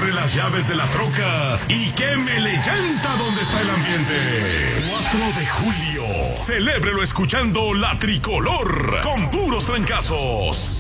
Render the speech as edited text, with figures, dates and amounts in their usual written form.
agarre las llaves de la troca y quémele llanta donde está el ambiente. 4 de julio. Celébrelo escuchando La Tricolor con puros trancazos.